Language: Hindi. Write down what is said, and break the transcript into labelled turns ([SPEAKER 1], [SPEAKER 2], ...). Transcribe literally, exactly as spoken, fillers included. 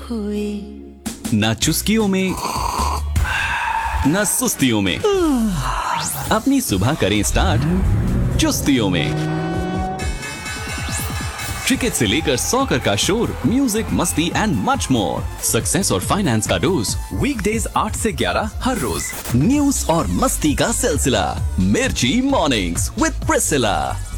[SPEAKER 1] हुए,
[SPEAKER 2] ना चुस्कियों में ना सुस्तियों में, अपनी सुबह करें स्टार्ट चुस्तियों में। क्रिकेट से लेकर सॉकर का शोर, म्यूजिक, मस्ती एंड मच मोर। सक्सेस और फाइनेंस का डोज, वीकडेज आठ से ग्यारह हर रोज। न्यूज और मस्ती का सिलसिला, मिर्ची मॉर्निंग्स विद प्रिसिला।